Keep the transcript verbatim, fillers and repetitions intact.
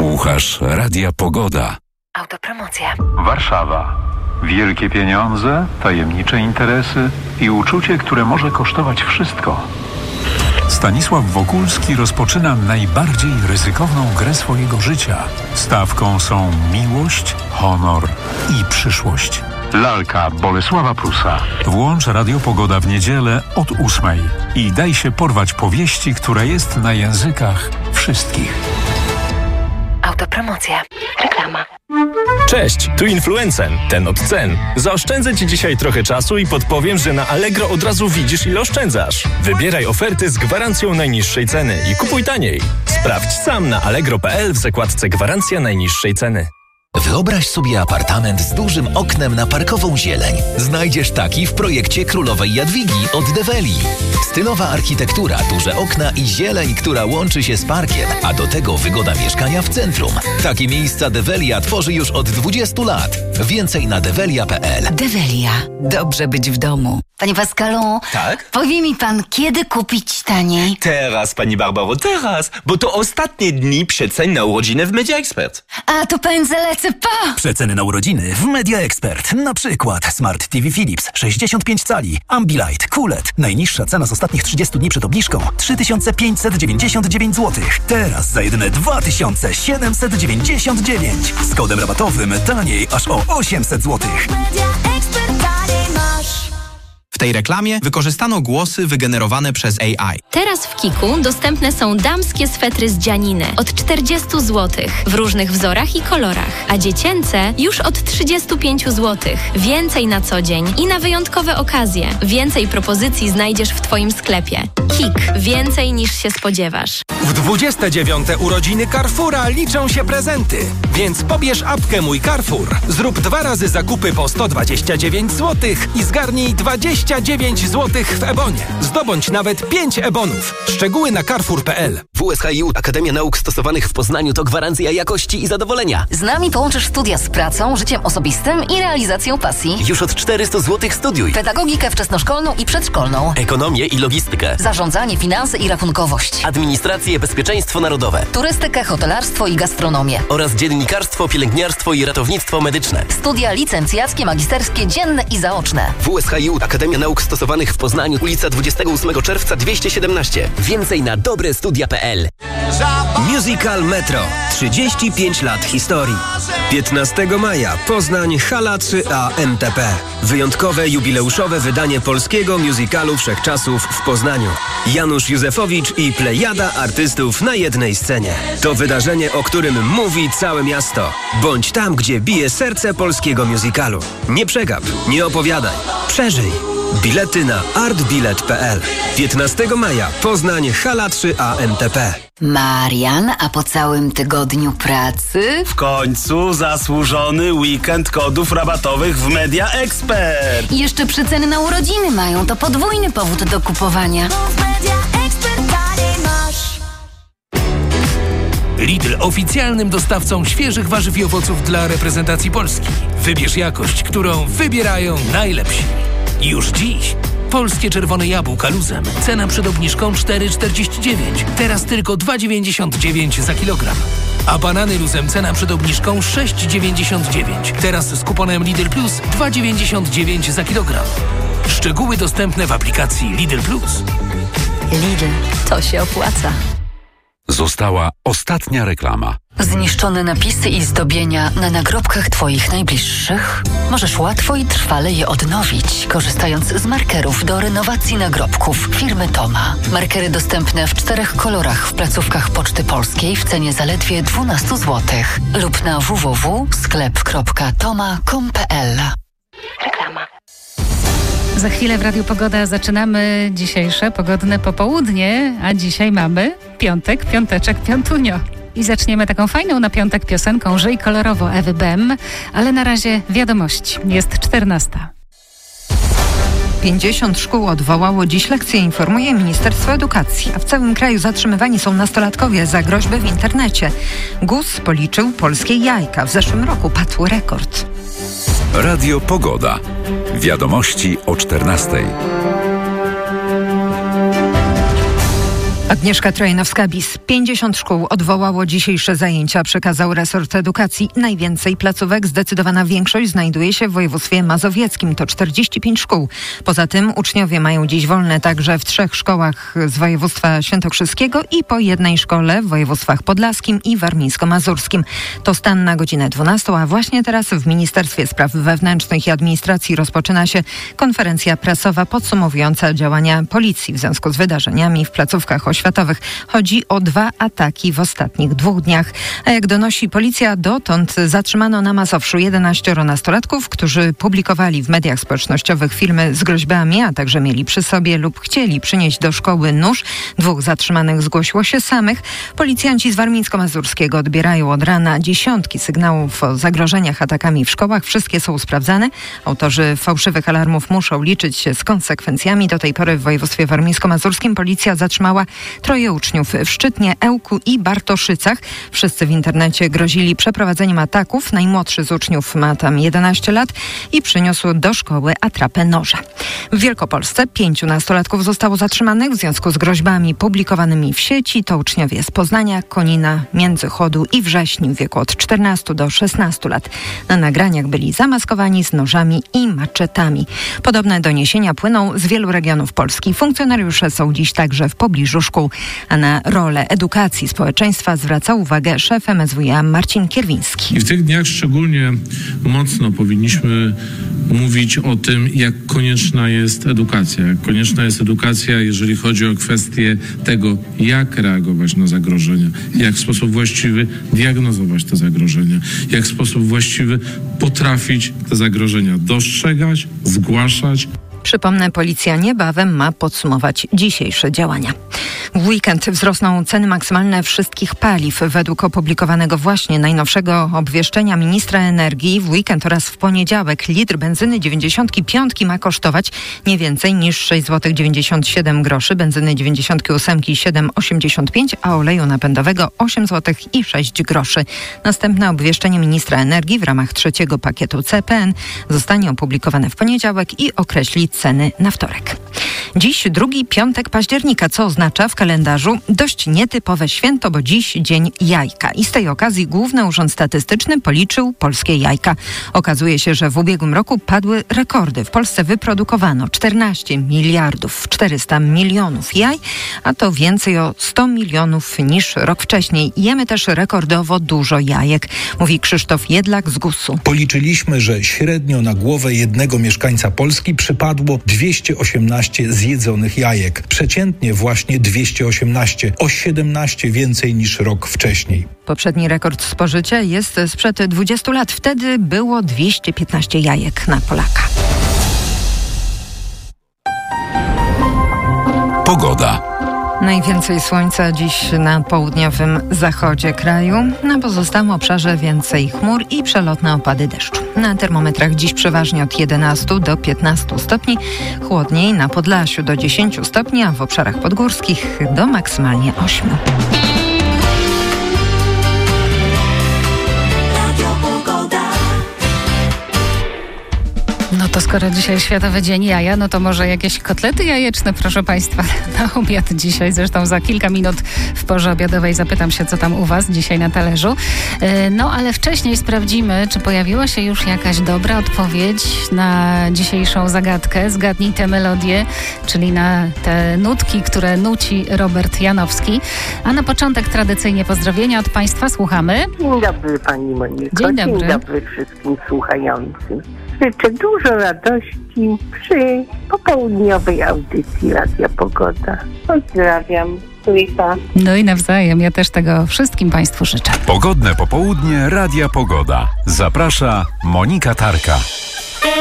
Słuchasz Radia Pogoda. Autopromocja. Warszawa. Wielkie pieniądze, tajemnicze interesy i uczucie, które może kosztować wszystko. Stanisław Wokulski rozpoczyna najbardziej ryzykowną grę swojego życia. Stawką są miłość, honor i przyszłość. Lalka Bolesława Prusa. Włącz Radio Pogoda w niedzielę od ósmej i daj się porwać powieści, która jest na językach wszystkich. Autopromocja. Reklama. Cześć, tu Influencen, ten od cen. Zaoszczędzę Ci dzisiaj trochę czasu i podpowiem, że na Allegro od razu widzisz, ile oszczędzasz. Wybieraj oferty z gwarancją najniższej ceny i kupuj taniej. Sprawdź sam na allegro kropka p l w zakładce Gwarancja najniższej ceny. Wyobraź sobie apartament z dużym oknem na parkową zieleń. Znajdziesz taki w projekcie Królowej Jadwigi od Develi. Stylowa architektura, duże okna i zieleń, która łączy się z parkiem, a do tego wygoda mieszkania w centrum. Takie miejsca Develia tworzy już od dwudziestu lat. Więcej na develia kropka p l. Develia. Dobrze być w domu. Panie Pascalu, tak? Powie mi pan, kiedy kupić taniej? Teraz, pani Barbaro, teraz, bo to ostatnie dni przecen na urodziny w Media Expert. A to pędzę lecę pa! Przeceny na urodziny w Media Expert. Na przykład Smart T V Philips sześćdziesiąt pięć cali, Ambilight, Q L E D. Najniższa cena z ostatnich trzydziestu dni przed obniżką trzy tysiące pięćset dziewięćdziesiąt dziewięć złotych. Teraz za jedyne dwa tysiące siedemset dziewięćdziesiąt dziewięć. Z kodem rabatowym taniej aż o osiemset złotych. W tej reklamie wykorzystano głosy wygenerowane przez A I. Teraz w Kiku dostępne są damskie swetry z dzianiny od czterdzieści złotych w różnych wzorach i kolorach, a dziecięce już od trzydzieści pięć złotych. Więcej na co dzień i na wyjątkowe okazje. Więcej propozycji znajdziesz w Twoim sklepie. Kik. Więcej niż się spodziewasz. W dwudzieste dziewiąte urodziny Carrefoura liczą się prezenty, więc pobierz apkę Mój Carrefour. Zrób dwa razy zakupy po sto dwadzieścia dziewięć złotych i zgarnij dwadzieścia dziewięć złotych w Ebonie. Zdobądź nawet pięć Ebonów. Szczegóły na carrefour kropka p l. W S H I U Akademia Nauk Stosowanych w Poznaniu to gwarancja jakości i zadowolenia. Z nami połączysz studia z pracą, życiem osobistym i realizacją pasji. Już od czterysta złotych studiuj. Pedagogikę wczesnoszkolną i przedszkolną. Ekonomię i logistykę. Zarządzanie, finanse i rachunkowość. Administrację, bezpieczeństwo narodowe. Turystykę, hotelarstwo i gastronomię. Oraz dziennikarstwo, pielęgniarstwo i ratownictwo medyczne. Studia licencjackie, magisterskie, dzienne i zaoczne. W S H I U Akademia Nauk Stosowanych w Poznaniu, ulica dwudziestego ósmego czerwca dwieście siedemnaście. Więcej na dobre studia kropka p l. Musical Metro. trzydzieści pięć lat historii. piętnastego maja Poznań, Hala trzy A M T P. Wyjątkowe jubileuszowe wydanie polskiego musicalu wszechczasów w Poznaniu. Janusz Józefowicz i plejada artystów na jednej scenie. To wydarzenie, o którym mówi całe miasto. Bądź tam, gdzie bije serce polskiego musicalu. Nie przegap, nie opowiadaj. Przeżyj. Bilety na artbilet kropka p l. piętnastego maja Poznań, Hala trzy A M T P. Marian, a po całym tygodniu pracy? W końcu zasłużony weekend kodów rabatowych w Media Expert. I jeszcze przeceny na urodziny mają, to podwójny powód do kupowania. Lidl oficjalnym dostawcą świeżych warzyw i owoców dla reprezentacji Polski. Wybierz jakość, którą wybierają najlepsi. Już dziś polskie czerwone jabłka luzem. Cena przed obniżką cztery czterdzieści dziewięć. Teraz tylko dwa dziewięćdziesiąt dziewięć za kilogram. A banany luzem cena przed obniżką sześć dziewięćdziesiąt dziewięć. Teraz z kuponem Lidl Plus dwa dziewięćdziesiąt dziewięć za kilogram. Szczegóły dostępne w aplikacji Lidl Plus. Lidl, to się opłaca. Została ostatnia reklama. Zniszczone napisy i zdobienia na nagrobkach Twoich najbliższych? Możesz łatwo i trwale je odnowić, korzystając z markerów do renowacji nagrobków firmy Toma. Markery dostępne w czterech kolorach w placówkach Poczty Polskiej w cenie zaledwie dwanaście złotych lub na w w w kropka sklep kropka toma kropka p l. Reklama. Za chwilę w Radiu Pogoda zaczynamy dzisiejsze pogodne popołudnie, a dzisiaj mamy piątek, piąteczek, piątunio. I zaczniemy taką fajną na piątek piosenką Żyj kolorowo Ewy Bem, ale na razie wiadomości. Jest czternasta. pięćdziesiąt szkół odwołało dziś lekcje, informuje Ministerstwo Edukacji, a w całym kraju zatrzymywani są nastolatkowie za groźby w internecie. G U S policzył polskie jajka. W zeszłym roku padł rekord. Radio Pogoda. Wiadomości o czternastej. Agnieszka Trojanowska-Bis. pięćdziesiąt szkół odwołało dzisiejsze zajęcia, przekazał resort edukacji. Najwięcej placówek, zdecydowana większość, znajduje się w województwie mazowieckim. To czterdzieści pięć szkół. Poza tym uczniowie mają dziś wolne także w trzech szkołach z województwa świętokrzyskiego i po jednej szkole w województwach podlaskim i warmińsko-mazurskim. To stan na godzinę dwunastą, a właśnie teraz w Ministerstwie Spraw Wewnętrznych i Administracji rozpoczyna się konferencja prasowa podsumowująca działania policji w związku z wydarzeniami w placówkach oświatowych. Chodzi o dwa ataki w ostatnich dwóch dniach. A jak donosi policja, dotąd zatrzymano na Mazowszu jedenaścioro nastolatków, którzy publikowali w mediach społecznościowych filmy z groźbami, a także mieli przy sobie lub chcieli przynieść do szkoły nóż. Dwóch zatrzymanych zgłosiło się samych. Policjanci z warmińsko-mazurskiego odbierają od rana dziesiątki sygnałów o zagrożeniach atakami w szkołach. Wszystkie są sprawdzane. Autorzy fałszywych alarmów muszą liczyć się z konsekwencjami. Do tej pory w województwie warmińsko-mazurskim policja zatrzymała troje uczniów w Szczytnie, Ełku i Bartoszycach. Wszyscy w internecie grozili przeprowadzeniem ataków. Najmłodszy z uczniów ma tam jedenaście lat i przyniósł do szkoły atrapę noża. W Wielkopolsce pięciu nastolatków zostało zatrzymanych w związku z groźbami publikowanymi w sieci. To uczniowie z Poznania, Konina, Międzychodu i Wrześni w wieku od czternastu do szesnastu lat. Na nagraniach byli zamaskowani z nożami i maczetami. Podobne doniesienia płyną z wielu regionów Polski. Funkcjonariusze są dziś także w pobliżu szkół, a na rolę edukacji społeczeństwa zwraca uwagę szef M S W iA Marcin Kierwiński. I w tych dniach szczególnie mocno powinniśmy mówić o tym, jak konieczna jest edukacja. Jak konieczna jest edukacja, jeżeli chodzi o kwestię tego, jak reagować na zagrożenia, jak w sposób właściwy diagnozować te zagrożenia, jak w sposób właściwy potrafić te zagrożenia dostrzegać, zgłaszać. Przypomnę, policja niebawem ma podsumować dzisiejsze działania. W weekend wzrosną ceny maksymalne wszystkich paliw. Według opublikowanego właśnie najnowszego obwieszczenia ministra energii w weekend oraz w poniedziałek litr benzyny dziewięćdziesiątki piątki ma kosztować nie więcej niż sześć złotych dziewięćdziesiąt siedem groszy, benzyny dziewięćdziesiątki ósemki siedem złotych osiemdziesiąt pięć, a oleju napędowego osiem złotych i sześć groszy. Następne obwieszczenie ministra energii w ramach trzeciego pakietu C P N zostanie opublikowane w poniedziałek i określi ceny na wtorek. Dziś drugi piątek października, co oznacza w kalendarzu dość nietypowe święto, bo dziś dzień jajka. I z tej okazji Główny Urząd Statystyczny policzył polskie jajka. Okazuje się, że w ubiegłym roku padły rekordy. W Polsce wyprodukowano czternaście miliardów czterysta milionów jaj, a to więcej o sto milionów niż rok wcześniej. Jemy też rekordowo dużo jajek, mówi Krzysztof Jedlak z gusu. Policzyliśmy, że średnio na głowę jednego mieszkańca Polski przypadło dwieście osiemnaście zjedzonych jajek. Przeciętnie właśnie dwieście osiemnaście, o siedemnaście więcej niż rok wcześniej. Poprzedni rekord spożycia jest sprzed dwudziestu lat. Wtedy było dwieście piętnaście jajek na Polaka. Pogoda. Najwięcej słońca dziś na południowym zachodzie kraju. Na pozostałym obszarze więcej chmur i przelotne opady deszczu. Na termometrach dziś przeważnie od jedenastu do piętnastu stopni. Chłodniej na Podlasiu do dziesięciu stopni, a w obszarach podgórskich do maksymalnie ośmiu. No to skoro dzisiaj Światowy Dzień Jaja, no to może jakieś kotlety jajeczne, proszę Państwa, na obiad dzisiaj. Zresztą za kilka minut w porze obiadowej zapytam się, co tam u Was dzisiaj na talerzu. No ale wcześniej sprawdzimy, czy pojawiła się już jakaś dobra odpowiedź na dzisiejszą zagadkę. Zgadnij tę melodię, czyli na te nutki, które nuci Robert Janowski. A na początek tradycyjnie pozdrowienia od Państwa. Słuchamy. Dzień dobry Pani Moniko. Dzień dobry. Dzień dobry wszystkim słuchającym. Życzę dużo radości przy popołudniowej audycji Radia Pogoda. Pozdrawiam. Trójka. No i nawzajem. Ja też tego wszystkim Państwu życzę. Pogodne popołudnie Radia Pogoda. Zaprasza Monika Tarka.